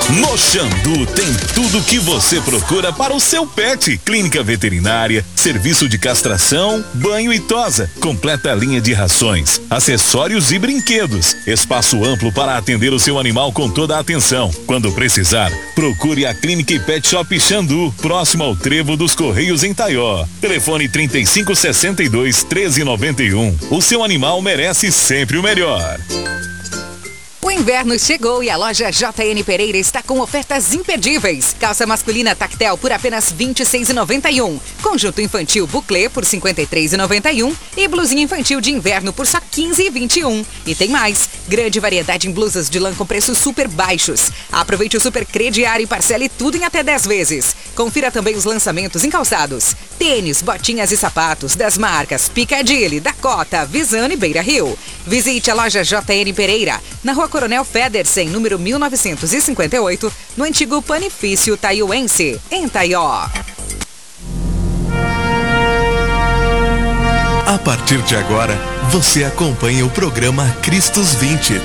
No Xandu tem tudo que você procura para o seu pet. Clínica veterinária, serviço de castração, banho e tosa, completa linha de rações, acessórios e brinquedos. Espaço amplo para atender o seu animal com toda a atenção. Quando precisar, procure a Clínica e Pet Shop Xandu, próximo ao Trevo dos Correios em Taió. Telefone 3562-1391. O seu animal merece sempre o melhor. O inverno chegou e a loja JN Pereira está com ofertas imperdíveis. Calça masculina Tactel por apenas R$ 26,91. Conjunto infantil Buclé por R$ 53,91. E blusinha infantil de inverno por só R$ 15,21. E tem mais. Grande variedade em blusas de lã com preços super baixos. Aproveite o super crediário e parcele tudo em até 10 vezes. Confira também os lançamentos em calçados. Tênis, botinhas e sapatos das marcas Piccadilly, Dakota, Visano e Beira Rio. Visite a loja JN Pereira, na Rua Coronel Federsen, número 1958, no antigo Panifício Taiuense, em Taió. A partir de agora, você acompanha o programa Cristos 20.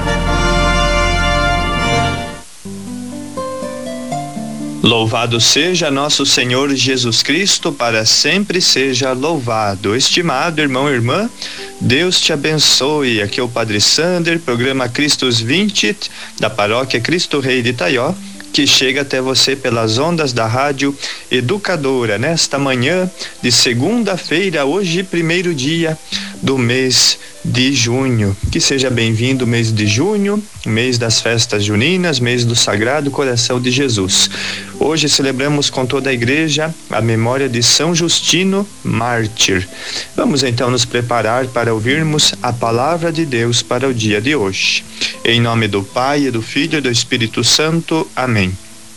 Louvado seja nosso Senhor Jesus Cristo, para sempre seja louvado. Estimado irmão e irmã, Deus te abençoe. Aqui é o Padre Sander, programa Cristos 20, da paróquia Cristo Rei de Taió, que chega até você pelas ondas da Rádio Educadora, nesta manhã de segunda-feira, hoje, primeiro dia do mês de junho. Que seja bem-vindo o mês de junho, mês das festas juninas, mês do Sagrado Coração de Jesus. Hoje celebramos com toda a igreja a memória de São Justino, mártir. Vamos então nos preparar para ouvirmos a palavra de Deus para o dia de hoje. Em nome do Pai, e do Filho e do Espírito Santo. Amém.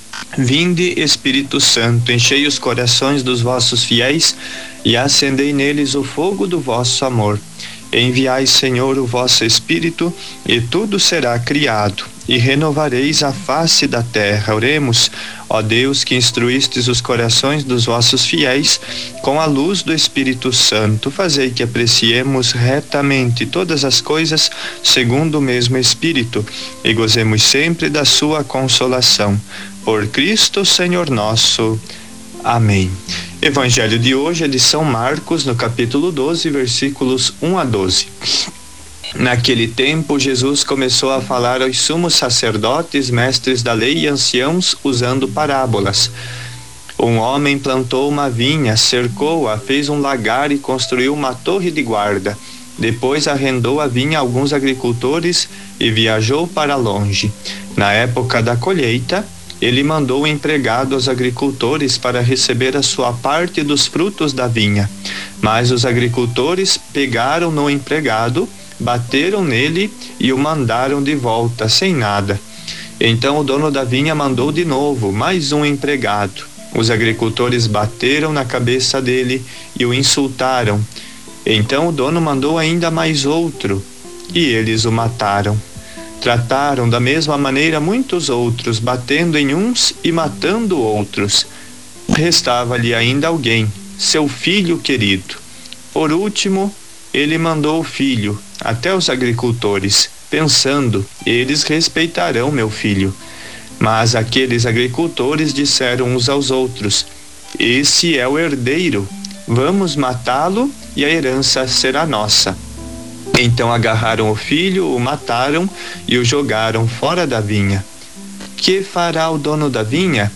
Vinde, Espírito Santo, enchei os corações dos vossos fiéis e acendei neles o fogo do vosso amor. Enviai, Senhor, o vosso Espírito, e tudo será criado, e renovareis a face da terra. Oremos. Ó Deus, que instruístes os corações dos vossos fiéis com a luz do Espírito Santo, fazei que apreciemos retamente todas as coisas segundo o mesmo Espírito, e gozemos sempre da sua consolação. Por Cristo, Senhor nosso. Amém. Evangelho de hoje é de São Marcos, no capítulo 12, versículos 1 a 12. Naquele tempo, Jesus começou a falar aos sumos sacerdotes, mestres da lei e anciãos, usando parábolas. Um homem plantou uma vinha, cercou-a, fez um lagar e construiu uma torre de guarda. Depois arrendou a vinha a alguns agricultores e viajou para longe. Na época da colheita, ele mandou um empregado aos agricultores para receber a sua parte dos frutos da vinha. Mas os agricultores pegaram no empregado, bateram nele e o mandaram de volta, sem nada. Então o dono da vinha mandou de novo mais um empregado. Os agricultores bateram na cabeça dele e o insultaram. Então o dono mandou ainda mais outro, e eles o mataram. Trataram da mesma maneira muitos outros, batendo em uns e matando outros. Restava-lhe ainda alguém, seu filho querido. Por último, ele mandou o filho até os agricultores, pensando: eles respeitarão meu filho. Mas aqueles agricultores disseram uns aos outros: esse é o herdeiro, vamos matá-lo e a herança será nossa. Então agarraram o filho, o mataram e o jogaram fora da vinha. Que fará o dono da vinha?